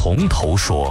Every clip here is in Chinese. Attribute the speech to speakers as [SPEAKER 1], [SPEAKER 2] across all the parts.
[SPEAKER 1] 从头说。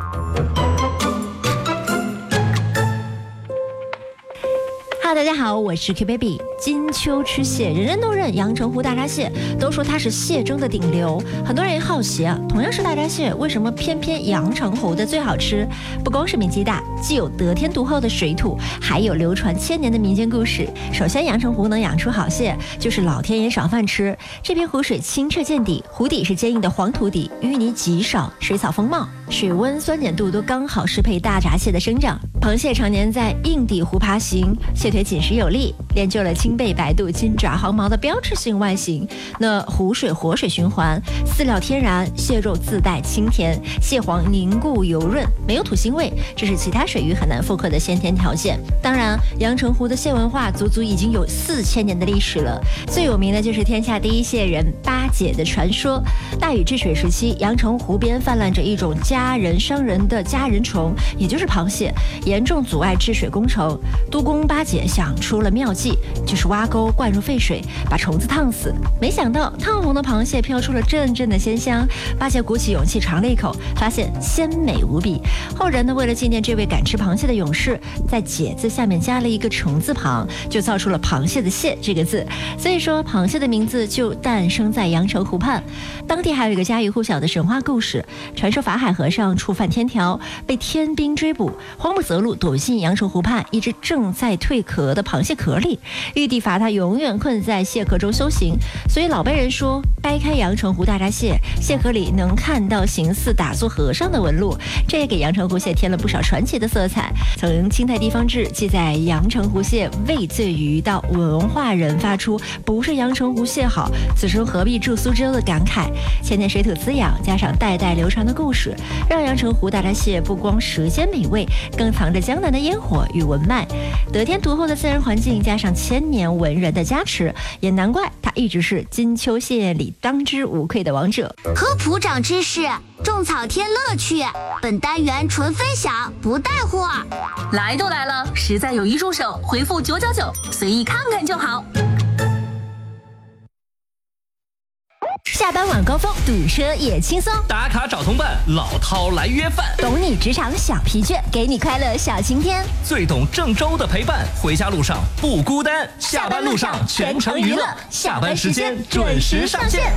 [SPEAKER 2] 大家好，我是 Q Baby。金秋吃蟹，人人都认阳澄湖大闸蟹，都说它是蟹中的顶流。很多人也好奇啊，同样是大闸蟹，为什么偏偏阳澄湖的最好吃？不光是面积大，既有得天独厚的水土，还有流传千年的民间故事。首先，阳澄湖能养出好蟹，就是老天爷赏饭吃。这片湖水清澈见底，湖底是坚硬的黄土底，淤泥极少，水草丰茂，水温酸碱度都刚好适配大闸蟹的生长。螃蟹常年在硬底湖爬行，蟹腿紧实有力，练就了青背白肚、金爪黄毛的标志性外形。那湖水活水循环，饲料天然，蟹肉自带清甜，蟹黄凝固油润，没有土腥味，这是其他水域很难复刻的先天条件。当然，阳澄湖的蟹文化足足已经有4000年的历史了。最有名的就是天下第一蟹人八姐的传说。大禹治水时期，阳澄湖边泛滥着一种家人伤人的家人虫，也就是螃蟹，严重阻碍治水工程。督工八姐想出了妙计，就是挖沟灌入沸水，把虫子烫死。没想到烫红的螃蟹飘出了阵阵的鲜香，八姐鼓起勇气尝了一口，发现鲜美无比。后人呢，为了纪念这位敢吃螃蟹的勇士，在解字下面加了一个虫字旁，就造出了螃蟹的蟹这个字。所以说，螃蟹的名字就诞生在阳澄湖畔。当地还有一个家喻户晓的神话故事，传说法海和尚触犯天条，被天兵追捕，慌不择路，躲进阳澄湖畔一只正在蜕壳的螃蟹壳里。玉帝罚他永远困在蟹壳中修行，所以老辈人说，掰开阳澄湖大闸蟹，蟹壳里能看到形似打坐和尚的纹路，这也给阳澄湖蟹添了不少传奇的色彩。从清代地方志记载阳澄湖蟹畏罪于到文化人发出不是阳澄湖蟹好，此生何必住苏州的感慨。千年水土滋养，加上代代流传的故事，让阳澄湖大闸蟹不光舌尖美味，更藏着江南的烟火与文脉。得天独厚的自然环境，加上千年文人的加持，也难怪它一直是金秋蟹里当之无愧的王者。
[SPEAKER 3] 科普长知识，种草添乐趣。本单元纯分享，不带货。
[SPEAKER 4] 来都来了，实在有一入手，回复999，随意看看就好。
[SPEAKER 2] 下班晚高峰，堵车也轻松。
[SPEAKER 5] 打卡找同伴，老饕来约饭。
[SPEAKER 2] 懂你职场小疲倦，给你快乐小晴天。
[SPEAKER 5] 最懂郑州的陪伴，回家路上不孤单。下班路上全程娱乐，下班时间准时上线。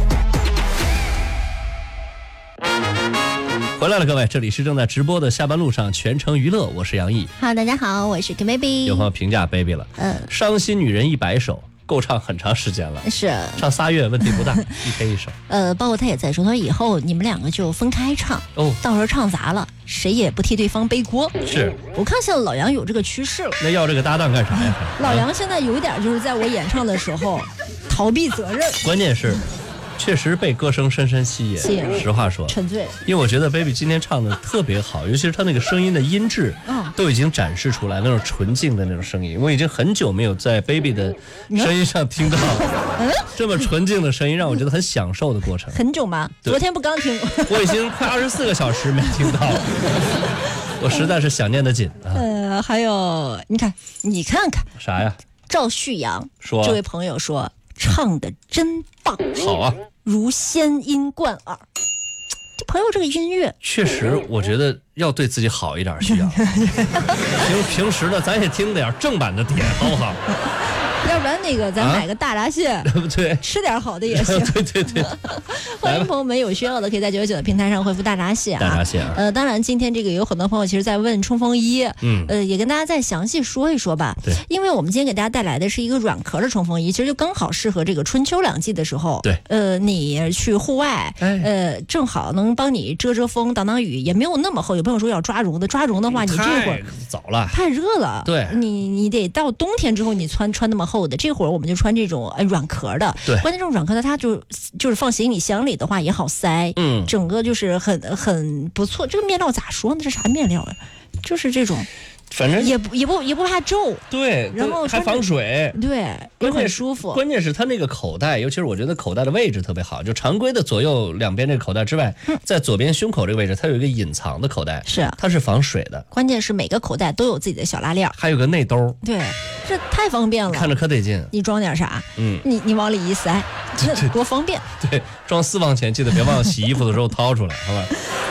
[SPEAKER 5] 回来了，各位，这里是正在直播的下班路上全程娱乐，我是杨毅。
[SPEAKER 2] 好，大家好，我是 Q Baby。
[SPEAKER 5] 有朋友评价 Baby 了，伤心女人100首。够唱很长时间了，
[SPEAKER 2] 是
[SPEAKER 5] 唱3月问题不大，1K 1首。
[SPEAKER 2] 包括他也在说，他说以后你们2个就分开唱，到时候唱砸了，谁也不替对方背锅。
[SPEAKER 5] 是，
[SPEAKER 2] 我看现在老杨有这个趋势了。
[SPEAKER 5] 那要这个搭档干啥呀？
[SPEAKER 2] 老杨现在有一点就是在我演唱的时候逃避责任。
[SPEAKER 5] 关键是，确实被歌声深深吸引。实话说，
[SPEAKER 2] 沉醉。
[SPEAKER 5] 因为我觉得 Baby 今天唱的特别好，尤其是他那个声音的音质，都已经展示出来那种纯净的那种声音。我已经很久没有在 Baby 的声音上听到这么纯净的声音，让我觉得很享受的过程。
[SPEAKER 2] 很久吗？昨天不刚听？
[SPEAKER 5] 我已经快24个小时没听到了，我实在是想念的紧啊。
[SPEAKER 2] 还有，你看看
[SPEAKER 5] 啥呀？
[SPEAKER 2] 赵旭阳
[SPEAKER 5] 说，
[SPEAKER 2] 这位朋友说唱的真棒，
[SPEAKER 5] 好啊，
[SPEAKER 2] 如仙音贯耳。这朋友这个音乐
[SPEAKER 5] 确实，我觉得要对自己好一点，需要。平时呢，咱也听点正版的碟，好不好？
[SPEAKER 2] 要不然那个咱买个大闸蟹，
[SPEAKER 5] 对，
[SPEAKER 2] 吃点好的也行。
[SPEAKER 5] 对。
[SPEAKER 2] 欢迎朋友们有需要的可以在999的平台上回复大闸蟹啊。
[SPEAKER 5] 大闸蟹啊。
[SPEAKER 2] 当然今天这个有很多朋友其实在问冲锋衣，也跟大家再详细说一说吧。
[SPEAKER 5] 对，
[SPEAKER 2] 因为我们今天给大家带来的是一个软壳的冲锋衣，其实就刚好适合这个春秋2季的时候。
[SPEAKER 5] 对，
[SPEAKER 2] 你去户外，正好能帮你遮遮风、挡挡雨，也没有那么厚。有朋友说要抓绒的话，你这会儿
[SPEAKER 5] 早了，
[SPEAKER 2] 太热了。
[SPEAKER 5] 对，
[SPEAKER 2] 你得到冬天之后你穿那么厚的，这会儿我们就穿这种软壳的。
[SPEAKER 5] 对，
[SPEAKER 2] 关键这种软壳的它就是放行李箱里的话也好塞，整个就是很不错。这个面料咋说呢？这啥面料呀？就是这种。
[SPEAKER 5] 反正
[SPEAKER 2] 也不怕皱，
[SPEAKER 5] 对，
[SPEAKER 2] 然后
[SPEAKER 5] 还防水，
[SPEAKER 2] 对，也很舒服。
[SPEAKER 5] 关键是它那个口袋，尤其是我觉得口袋的位置特别好，就常规的左右两边这个口袋之外，在左边胸口这个位置，它有一个隐藏的口袋，
[SPEAKER 2] 是
[SPEAKER 5] 它是防水的。
[SPEAKER 2] 关键是每个口袋都有自己的小拉链，
[SPEAKER 5] 还有个内兜，
[SPEAKER 2] 对，这太方便了，
[SPEAKER 5] 看着可得劲。
[SPEAKER 2] 你装点啥？你往里一塞，这多方便。
[SPEAKER 5] 对，装私房钱记得别忘了洗衣服的时候掏出来，好吧？